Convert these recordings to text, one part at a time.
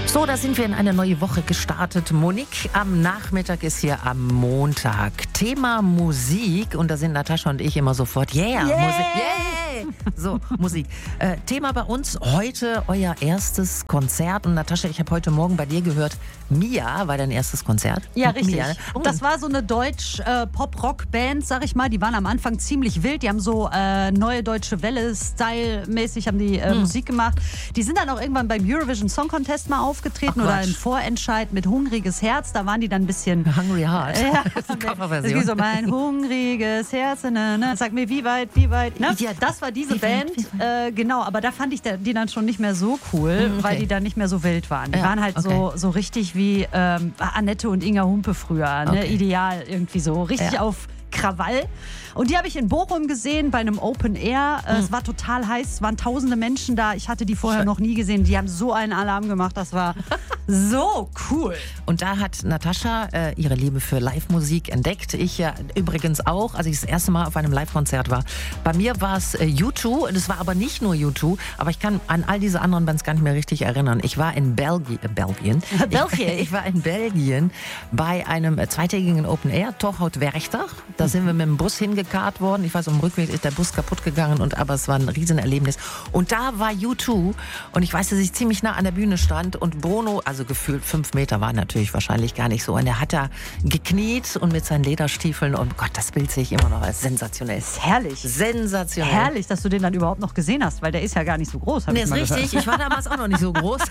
So, da sind wir in eine neue Woche gestartet. Monique am Nachmittag ist hier am Montag. Thema Musik. Und da sind Natascha und ich immer sofort, yeah. Musik, yeah. So, Musik. Thema bei uns heute euer erstes Konzert. Und Natascha, ich habe heute Morgen bei dir gehört, Mia war dein erstes Konzert. Ja, richtig. Mia. Und das war so eine Deutsch-Pop-Rock-Band, sag ich mal. Die waren am Anfang ziemlich wild. Die haben so neue deutsche Welle-Style-mäßig haben die Musik gemacht. Die sind dann auch irgendwann beim Eurovision Song Contest mal aufgetreten oder im Vorentscheid mit Hungriges Herz. Da waren die dann ein bisschen... Hungry Heart. Ja, Das ist die das Coverversion. ist so mein hungriges Herz. Ne? Sag mir, wie weit, ne? Ja, das war diese wie Band. weit? Genau, aber da fand ich die dann schon nicht mehr so cool, weil die dann nicht mehr so wild waren. Die waren halt so richtig wie Annette und Inga Humpe früher. Ne? Ideal irgendwie so. Richtig auf Krawall. Und die habe ich in Bochum gesehen bei einem Open Air. Es war total heiß, es waren tausende Menschen da. Ich hatte die vorher noch nie gesehen. Die haben so einen Alarm gemacht, das war so cool. Und da hat Natascha ihre Liebe für Live-Musik entdeckt. Ich ja übrigens auch, als ich das erste Mal auf einem Live-Konzert war. Bei mir war es U2, das war aber nicht nur U2, aber ich kann an all diese anderen Bands gar nicht mehr richtig erinnern. Ich war in Belgien. Ich war in Belgien bei einem zweitägigen Open Air, Torhout-Werchtach. Da sind wir mit dem Bus hingekarrt worden. Ich weiß, am Rückweg ist der Bus kaputt gegangen, aber es war ein Riesenerlebnis. Und da war U2 und ich weiß, dass ich ziemlich nah an der Bühne stand und Bono, also gefühlt 5 Meter, war natürlich wahrscheinlich gar nicht so. Und er hat da gekniet und mit seinen Lederstiefeln und Gott, das Bild sehe ich immer noch als sensationell. Ist herrlich. Sensationell. Herrlich, dass du den dann überhaupt noch gesehen hast, weil der ist ja gar nicht so groß. Nee, ist richtig. Ich war damals auch noch nicht so groß.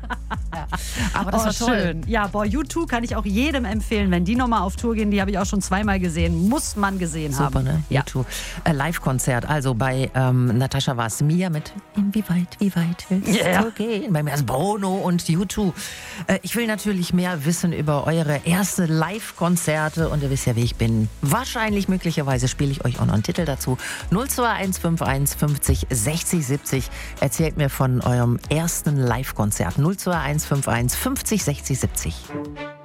Aber das war toll. Schön. Ja, U2 kann ich auch jedem empfehlen, wenn die nochmal auf Tour gehen. Die habe ich auch schon zweimal gesehen. Muss man gesehen haben. Super, ne? Ja. U2. Live-Konzert. Also bei Natascha war es Mia mit wie weit willst du gehen? Bei mir ist Bono und U2. Ich will natürlich mehr wissen über eure erste Live-Konzerte und ihr wisst ja, wie ich bin. Wahrscheinlich, möglicherweise spiele ich euch auch noch einen Titel dazu. 02151 50 60 70. Erzählt mir von eurem ersten Live-Konzert. 02151 50 60 70.